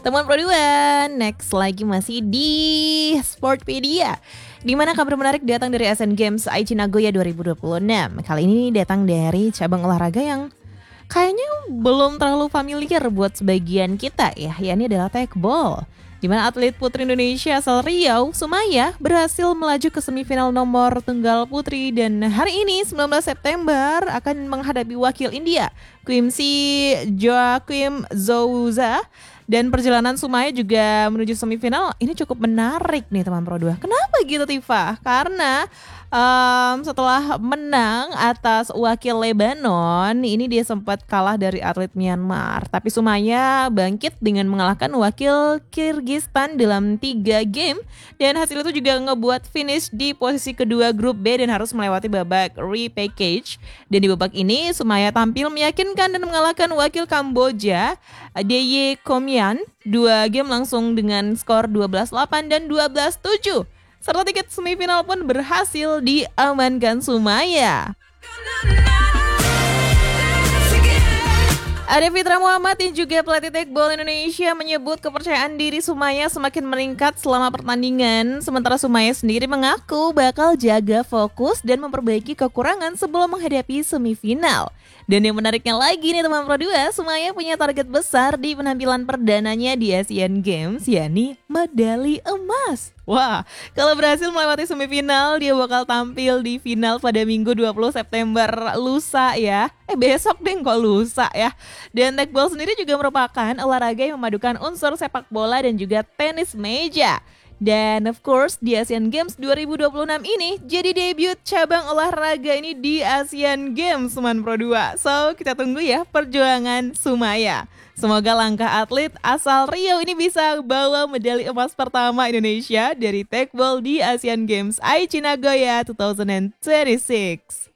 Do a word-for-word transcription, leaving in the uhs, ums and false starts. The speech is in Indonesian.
Teman Pro dua, next lagi masih di Sportpedia, di mana kabar menarik datang dari Asian Games Aichi Nagoya dua ribu dua puluh enam. Kali ini datang dari cabang olahraga yang kayaknya belum terlalu familiar buat sebagian kita ya, yakni adalah tekbol. Di mana atlet putri Indonesia asal Riau, Sumaya, berhasil melaju ke semifinal nomor tunggal putri dan hari ini sembilan belas September akan menghadapi wakil India, Quimsi Joaquim Zouza. Dan perjalanan Sumaya juga menuju semifinal ini cukup menarik nih teman Pro dua. Kenapa gitu Tifa? Karena um, setelah menang atas wakil Lebanon, ini dia sempat kalah dari atlet Myanmar. Tapi Sumaya bangkit dengan mengalahkan wakil Kyrgyzstan dalam tiga game. Dan hasil itu juga ngebuat finish di posisi kedua grup B dan harus melewati babak repackage. Dan di babak ini Sumaya tampil meyakinkan dan mengalahkan wakil Kamboja, D Y Komian, dua game langsung dengan skor dua belas delapan dan dua belas tujuh. Serta tiket semifinal pun berhasil diamankan Sumaya. Ada Fitra Muhammad yang juga pelatih tekbol Indonesia menyebut kepercayaan diri Sumaya semakin meningkat selama pertandingan. Sementara Sumaya sendiri mengaku bakal jaga fokus dan memperbaiki kekurangan sebelum menghadapi semifinal. Dan yang menariknya lagi nih teman Pro dua, Sumaya punya target besar di penampilan perdananya di Asian Games, yakni medali emas. Wah, kalau berhasil melewati semifinal, dia bakal tampil di final pada Minggu dua puluh September lusa ya. Eh besok deh kok lusa ya. Dan tekbol sendiri juga merupakan olahraga yang memadukan unsur sepak bola dan juga tenis meja. Dan of course di Asian Games dua ribu dua puluh enam ini jadi debut cabang olahraga ini di Asian Games teman Pro dua. So kita tunggu ya perjuangan Sumaya. Semoga langkah atlet asal Riau ini bisa bawa medali emas pertama Indonesia dari tekbol di Asian Games Aichi Nagoya dua ribu dua puluh enam.